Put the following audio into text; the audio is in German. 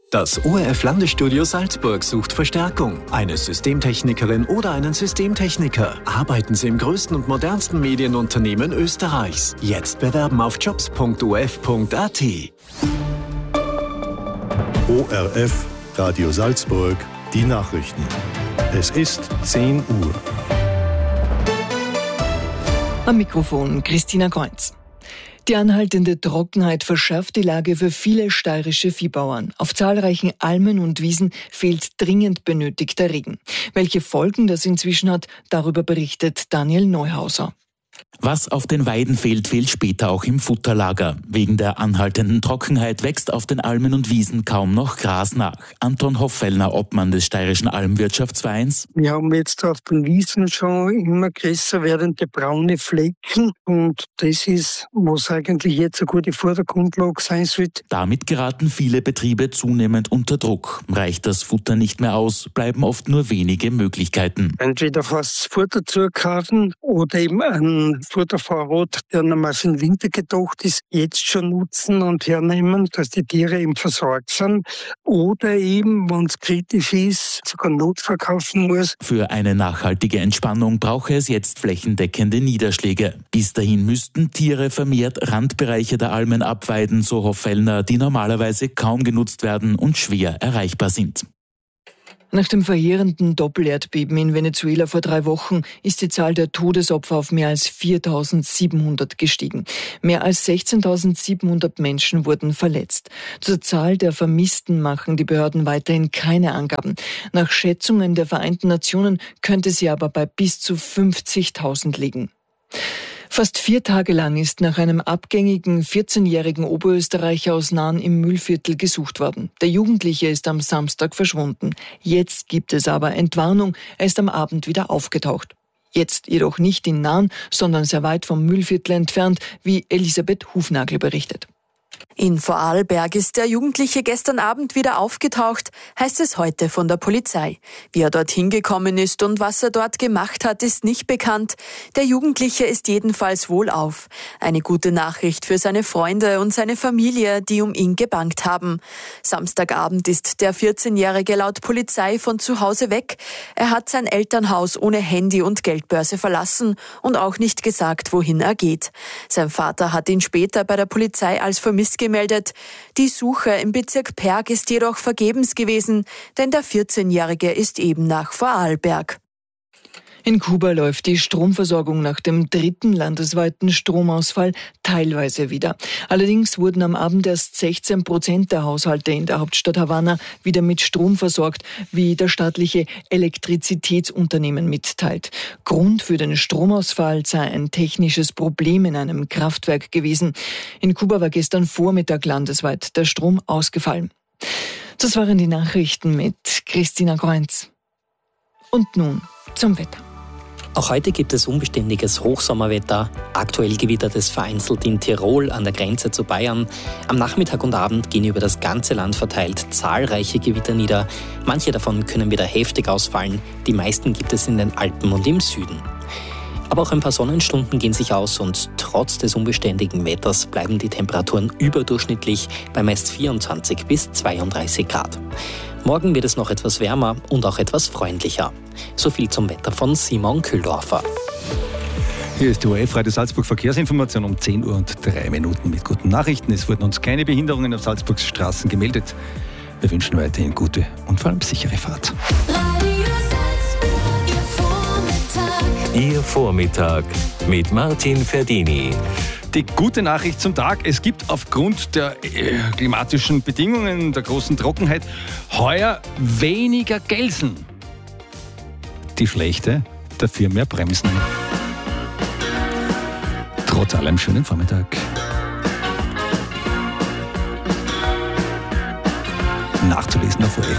Das ORF-Landesstudio Salzburg sucht Verstärkung. Eine Systemtechnikerin oder einen Systemtechniker. Arbeiten Sie im größten und modernsten Medienunternehmen Österreichs. Jetzt bewerben auf jobs.orf.at. ORF Radio Salzburg, die Nachrichten. Es ist 10 Uhr. Am Mikrofon Christina Kreuz. Die anhaltende Trockenheit verschärft die Lage für viele steirische Viehbauern. Auf zahlreichen Almen und Wiesen fehlt dringend benötigter Regen. Welche Folgen das inzwischen hat, darüber berichtet Daniel Neuhauser. Was auf den Weiden fehlt, fehlt später auch im Futterlager. Wegen der anhaltenden Trockenheit wächst auf den Almen und Wiesen kaum noch Gras nach. Anton Hoffellner, Obmann des Steirischen Almwirtschaftsvereins. Wir haben jetzt auf den Wiesen schon immer größer werdende braune Flecken und das ist, was eigentlich jetzt eine gute Vordergrundlage sein sollte. Damit geraten viele Betriebe zunehmend unter Druck. Reicht das Futter nicht mehr aus, bleiben oft nur wenige Möglichkeiten. Entweder fast Futter zu kaufen oder eben ein Futtervorrat, der normal für den Winter gedacht ist, jetzt schon nutzen und hernehmen, dass die Tiere eben versorgt sind. Oder eben, wenn es kritisch ist, sogar notverkaufen muss. Für eine nachhaltige Entspannung brauche es jetzt flächendeckende Niederschläge. Bis dahin müssten Tiere vermehrt Randbereiche der Almen abweiden, so Hoffellner, die normalerweise kaum genutzt werden und schwer erreichbar sind. Nach dem verheerenden Doppelerdbeben in Venezuela vor 3 Wochen ist die Zahl der Todesopfer auf mehr als 4.700 gestiegen. Mehr als 16.700 Menschen wurden verletzt. Zur Zahl der Vermissten machen die Behörden weiterhin keine Angaben. Nach Schätzungen der Vereinten Nationen könnte sie aber bei bis zu 50.000 liegen. Fast 4 Tage lang ist nach einem abgängigen 14-jährigen Oberösterreicher aus Nahen im Mühlviertel gesucht worden. Der Jugendliche ist am Samstag verschwunden. Jetzt gibt es aber Entwarnung, er ist am Abend wieder aufgetaucht. Jetzt jedoch nicht in Nahen, sondern sehr weit vom Mühlviertel entfernt, wie Elisabeth Hufnagel berichtet. In Vorarlberg ist der Jugendliche gestern Abend wieder aufgetaucht, heißt es heute von der Polizei. Wie er dorthin gekommen ist und was er dort gemacht hat, ist nicht bekannt. Der Jugendliche ist jedenfalls wohlauf. Eine gute Nachricht für seine Freunde und seine Familie, die um ihn gebangt haben. Samstagabend ist der 14-Jährige laut Polizei von zu Hause weg. Er hat sein Elternhaus ohne Handy und Geldbörse verlassen und auch nicht gesagt, wohin er geht. Sein Vater hat ihn später bei der Polizei als vermisst gemeldet. Die Suche im Bezirk Perg ist jedoch vergebens gewesen, denn der 14-Jährige ist eben nach Vorarlberg. In Kuba läuft die Stromversorgung nach dem 3. landesweiten Stromausfall teilweise wieder. Allerdings wurden am Abend erst 16% der Haushalte in der Hauptstadt Havanna wieder mit Strom versorgt, wie das staatliche Elektrizitätsunternehmen mitteilt. Grund für den Stromausfall sei ein technisches Problem in einem Kraftwerk gewesen. In Kuba war gestern Vormittag landesweit der Strom ausgefallen. Das waren die Nachrichten mit Christina Kreuz. Und nun zum Wetter. Auch heute gibt es unbeständiges Hochsommerwetter. Aktuell gewittert es vereinzelt in Tirol an der Grenze zu Bayern. Am Nachmittag und Abend gehen über das ganze Land verteilt zahlreiche Gewitter nieder. Manche davon können wieder heftig ausfallen. Die meisten gibt es in den Alpen und im Süden. Aber auch ein paar Sonnenstunden gehen sich aus und trotz des unbeständigen Wetters bleiben die Temperaturen überdurchschnittlich bei meist 24 bis 32 Grad. Morgen wird es noch etwas wärmer und auch etwas freundlicher. So viel zum Wetter von Simon Kühldorfer. Hier ist die ORF Radio Salzburg Verkehrsinformation um 10 Uhr und 3 Minuten mit guten Nachrichten. Es wurden uns keine Behinderungen auf Salzburgs Straßen gemeldet. Wir wünschen weiterhin gute und vor allem sichere Fahrt. Ihr Vormittag mit Martin Ferdini. Die gute Nachricht zum Tag: Es gibt aufgrund der klimatischen Bedingungen, der großen Trockenheit, heuer weniger Gelsen. Die schlechte, dafür mehr Bremsen. Trotz allem schönen Vormittag. Nachzulesen auf ORF.